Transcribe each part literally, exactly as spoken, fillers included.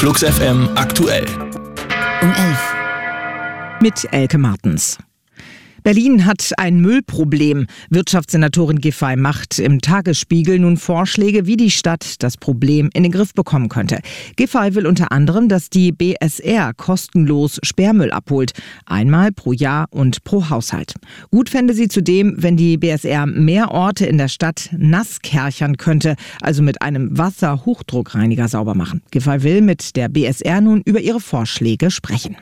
Flux F M aktuell. Um elf. Mit Elke Martens. Berlin hat ein Müllproblem. Wirtschaftssenatorin Giffey macht im Tagesspiegel nun Vorschläge, wie die Stadt das Problem in den Griff bekommen könnte. Giffey will unter anderem, dass die B S R kostenlos Sperrmüll abholt. Einmal pro Jahr und pro Haushalt. Gut fände sie zudem, wenn die B S R mehr Orte in der Stadt nass kärchern könnte, also mit einem Wasserhochdruckreiniger sauber machen. Giffey will mit der B S R nun über ihre Vorschläge sprechen.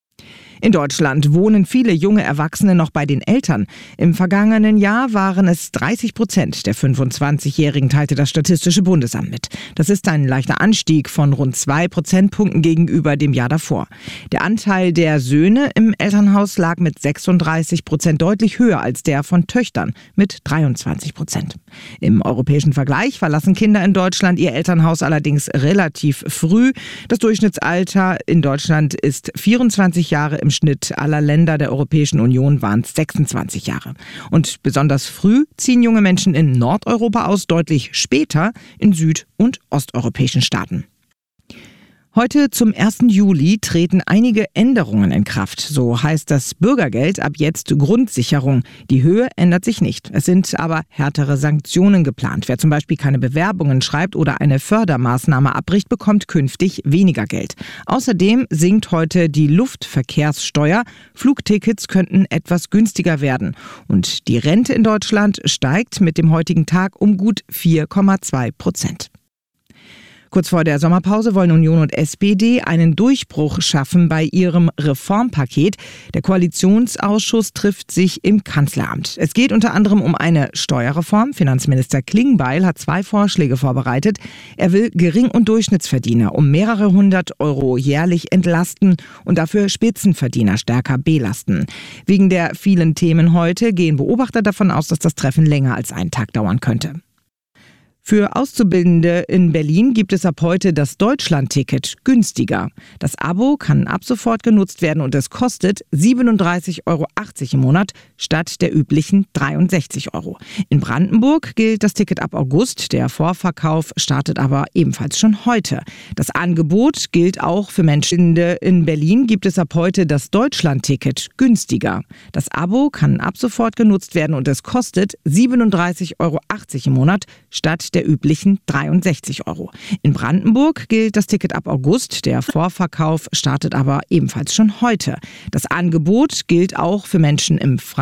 In Deutschland wohnen viele junge Erwachsene noch bei den Eltern. Im vergangenen Jahr waren es dreißig Prozent der fünfundzwanzigjährigen, teilte das Statistische Bundesamt mit. Das ist ein leichter Anstieg von rund zwei Prozentpunkten gegenüber dem Jahr davor. Der Anteil der Söhne im Elternhaus lag mit sechsunddreißig Prozent deutlich höher als der von Töchtern mit dreiundzwanzig Prozent. Im europäischen Vergleich verlassen Kinder in Deutschland ihr Elternhaus allerdings relativ früh. Das Durchschnittsalter in Deutschland ist vierundzwanzig Jahre. Im Schnitt aller Länder der Europäischen Union waren es sechsundzwanzig Jahre. Und besonders früh ziehen junge Menschen in Nordeuropa aus, deutlich später in süd- und osteuropäischen Staaten. Heute zum ersten Juli treten einige Änderungen in Kraft. So heißt das Bürgergeld ab jetzt Grundsicherung. Die Höhe ändert sich nicht. Es sind aber härtere Sanktionen geplant. Wer zum Beispiel keine Bewerbungen schreibt oder eine Fördermaßnahme abbricht, bekommt künftig weniger Geld. Außerdem sinkt heute die Luftverkehrssteuer. Flugtickets könnten etwas günstiger werden. Und die Rente in Deutschland steigt mit dem heutigen Tag um gut vier Komma zwei Prozent. Kurz vor der Sommerpause wollen Union und S P D einen Durchbruch schaffen bei ihrem Reformpaket. Der Koalitionsausschuss trifft sich im Kanzleramt. Es geht unter anderem um eine Steuerreform. Finanzminister Klingbeil hat zwei Vorschläge vorbereitet. Er will Gering- und Durchschnittsverdiener um mehrere hundert Euro jährlich entlasten und dafür Spitzenverdiener stärker belasten. Wegen der vielen Themen heute gehen Beobachter davon aus, dass das Treffen länger als einen Tag dauern könnte. Für Auszubildende in Berlin gibt es ab heute das Deutschlandticket günstiger. Das Abo kann ab sofort genutzt werden und es kostet siebenunddreißig Euro achtzig im Monat statt der üblichen dreiundsechzig Euro. In Brandenburg gilt das Ticket ab August. Der Vorverkauf startet aber ebenfalls schon heute. Das Angebot gilt auch für Menschen. In Berlin gibt es ab heute das Deutschlandticket günstiger. Das Abo kann ab sofort genutzt werden und es kostet siebenunddreißig Euro achtzig im Monat statt der der üblichen dreiundsechzig Euro. In Brandenburg gilt das Ticket ab August. Der Vorverkauf startet aber ebenfalls schon heute. Das Angebot gilt auch für Menschen im Freien